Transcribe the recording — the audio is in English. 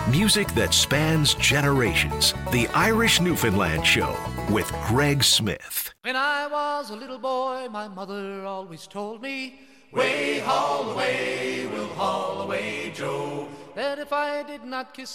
Music that spans generations. The Irish Newfoundland Show with Greg Smith. When I was a little boy, my mother always told me, "Way haul away, we'll haul away, Joe," that if I did not kiss